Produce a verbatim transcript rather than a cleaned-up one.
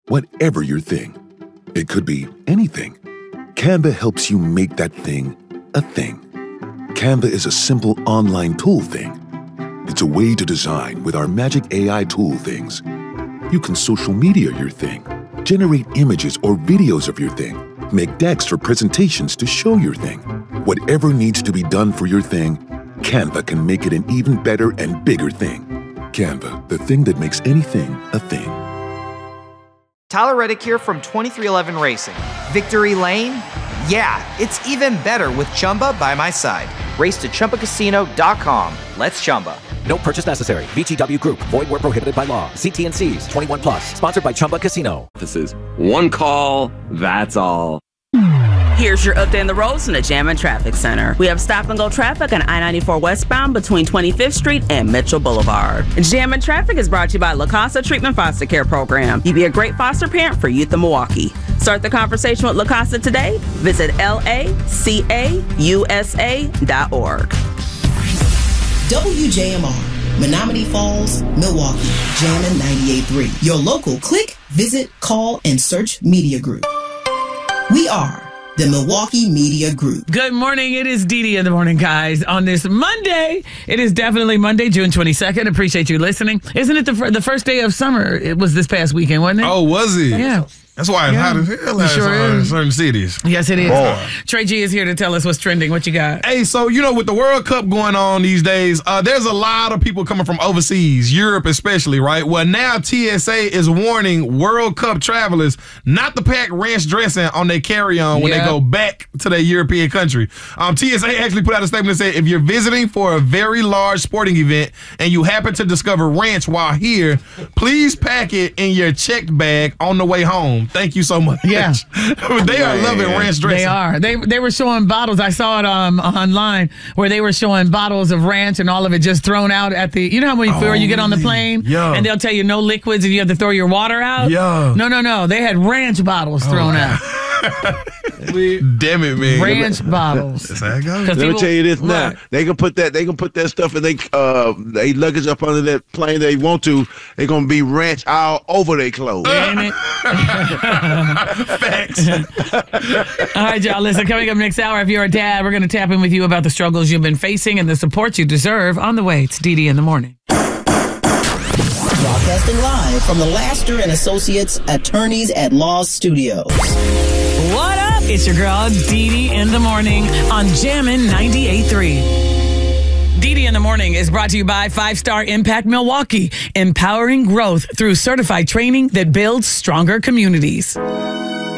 Whatever your thing. It could be anything. Canva helps you make that thing a thing. Canva is a simple online tool thing. It's a way to design with our magic A I tool things. You can social media your thing, generate images or videos of your thing, make decks or presentations to show your thing. Whatever needs to be done for your thing, Canva can make it an even better and bigger thing. Canva, the thing that makes anything a thing. Tyler Reddick here from twenty-three eleven Racing. Victory Lane? Yeah, it's even better with Chumba by my side. Race to Chumba Casino dot com. Let's Chumba. No purchase necessary. V G W Group. Void where prohibited by law. See T N Cs. twenty-one plus. Sponsored by Chumba Casino. This is one call. That's all. Here's your update on the roads from the Jammin' Traffic Center. We have stop-and-go traffic on I ninety-four westbound between twenty-fifth Street and Mitchell Boulevard. Jammin' Traffic is brought to you by La Casa Treatment Foster Care Program. You be a great foster parent for youth in Milwaukee. Start the conversation with La Casa today. Visit L A C A U S A dot org. W J M R, Menominee Falls, Milwaukee, Jammin' ninety-eight point three. Your local click, visit, call, and search media group. We are the Milwaukee Media Group. Good morning. It is Dee Dee in the morning, guys. On this Monday, it is definitely Monday, June twenty-second. Appreciate you listening. Isn't it the, fir- the first day of summer? It was this past weekend, wasn't it? Oh, was it? Yeah. That's why it's yeah. hot as hell last sure in certain cities. Yes, it is. Boy. Trey G is here to tell us what's trending. What you got? Hey, so, you know, with the World Cup going on these days, uh, there's a lot of people coming from overseas, Europe especially, right? Well, now T S A is warning World Cup travelers not to pack ranch dressing on their carry-on when yep. they go back to their European country. Um, T S A actually put out a statement that said, if you're visiting for a very large sporting event and you happen to discover ranch while here, please pack it in your checked bag on the way home. Thank you so much. Yeah. They are loving ranch dressing. They are. They they were showing bottles. I saw it um online where they were showing bottles of ranch and all of it just thrown out at the, you know how when you, oh, you get on the plane yeah. and they'll tell you no liquids and you have to throw your water out? Yeah. No, no, no. They had ranch bottles thrown oh, out. Damn it, man. Ranch bottles. That's how it goes. Let me tell you this now. They can put that they can put that stuff in they uh they luggage up under that plane they want to. They're gonna be ranch all over their clothes. Damn it. Facts. All right, y'all. Listen, coming up next hour, if you're a dad, we're gonna tap in with you about the struggles you've been facing and the support you deserve. On the way, it's Dee Dee in the morning. Broadcasting live from the Laster and Associates Attorneys at Law Studios. What up? It's your girl, Dee Dee in the morning on Jammin' ninety-eight point three. Dee Dee in the morning is brought to you by Five Star Impact Milwaukee, empowering growth through certified training that builds stronger communities.